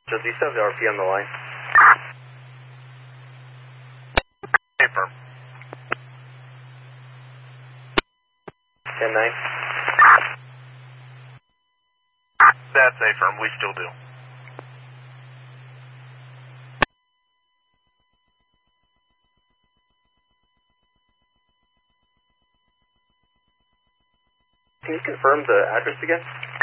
So do you still have the RP on the line? Affirm. 10-9. That's affirm, we still do. Can you confirm the address again?